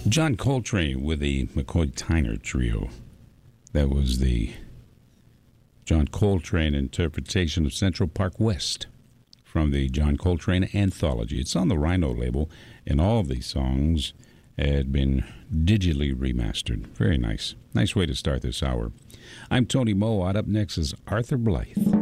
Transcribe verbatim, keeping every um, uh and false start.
John Coltrane with the McCoy Tyner Trio. That was the John Coltrane interpretation of Central Park West from the John Coltrane Anthology. It's on the Rhino label, and all of these songs had been digitally remastered. Very nice. Nice way to start this hour. I'm Tony Mowat. Up next is Arthur Blythe.